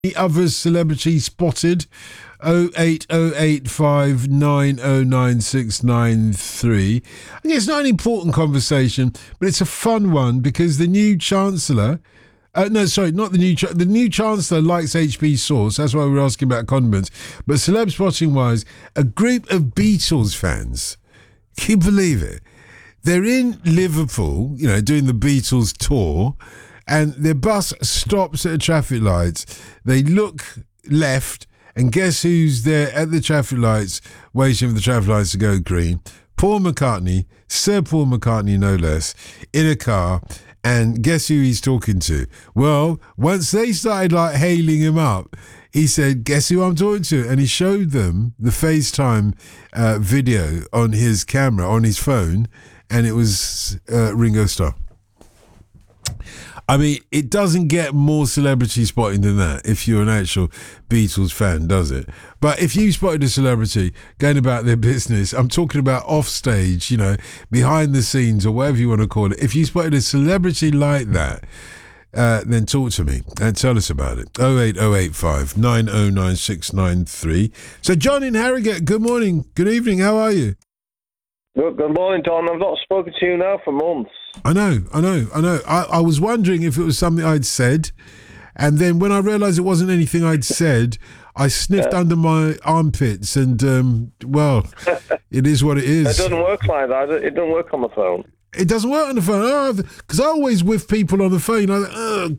Any other celebrity spotted? 08085909693. I think it's not an important conversation, but it's a fun one because the new Chancellor. No, sorry, not the new. The new Chancellor likes HP sauce. That's why we're asking about condiments. But celeb spotting wise, a group of Beatles fans. Can you believe it? They're in Liverpool, doing the Beatles tour, and their bus stops at a traffic lights. They look left, and guess who's there at the traffic lights, waiting for the traffic lights to go green? Paul McCartney, Sir Paul McCartney, no less, in a car. And guess who he's talking to? Well, once they started hailing him up, he said, guess who I'm talking to? And he showed them the FaceTime video on his camera, on his phone, and it was Ringo Starr. I mean, it doesn't get more celebrity spotting than that if you're an actual Beatles fan, does it? But if you spotted a celebrity going about their business, I'm talking about off stage, behind the scenes or whatever you want to call it. If you spotted a celebrity like that, then talk to me and tell us about it. 08085 909693. So John in Harrogate, good morning, good evening, how are you? Good morning, Don. I've not spoken to you now for months. I know. I was wondering if it was something I'd said, and then when I realised it wasn't anything I'd said, I sniffed under my armpits, and, well, it is what it is. It doesn't work like that. It doesn't work on the phone. It doesn't work on the phone. Because I always whiff people on the phone. I'm like,